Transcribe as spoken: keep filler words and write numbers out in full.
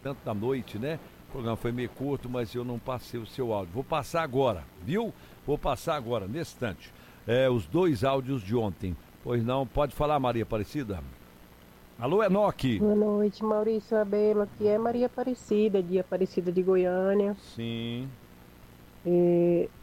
tanto da noite, né? O programa foi meio curto, mas eu não passei o seu áudio. Vou passar agora, viu? Vou passar agora, nesse instante. É, os dois áudios de ontem. Pois não, pode falar, Maria Aparecida. Alô, Enoque. Boa noite, Maurício Abelo. Aqui é Maria Aparecida, de Aparecida de Goiânia. Sim. É,